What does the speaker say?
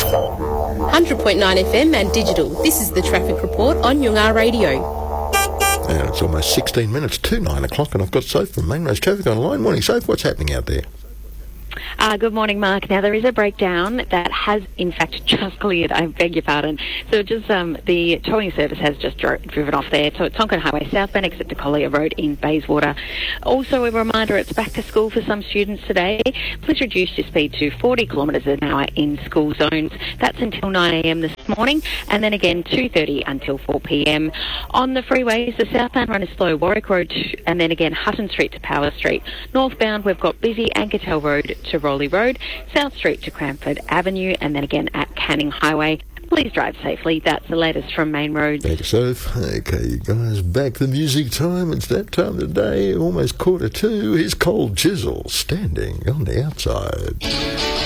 100.9 FM and digital. This is the traffic report on Yungar Radio. And it's almost 16 minutes to 9 o'clock, and I've got Soph from Mainrose Traffic online. Morning, Soph. What's happening out there? Good morning, Mark. Now, there is a breakdown that has, in fact, just cleared. I beg your pardon. So just the towing service has just driven off there. So it's Tonkin Highway southbound exit to Collier Road in Bayswater. Also, a reminder, it's back to school for some students today. Please reduce your speed to 40 kilometres an hour in school zones. That's until 9 a.m. this morning, and then again 2:30 until 4 p.m. On the freeways, the southbound run is slow, Warwick Road, and then again Hutton Street to Power Street. Northbound, we've got busy Ankertel Road to Rowley Road, South Street to Cranford Avenue, and then again at Canning Highway. Please drive safely. That's the latest from Main Roads. Thanks, Soph. Okay, you guys, back the music time. It's that time of the day, almost 1:45. Here's Cold Chisel, Standing on the Outside.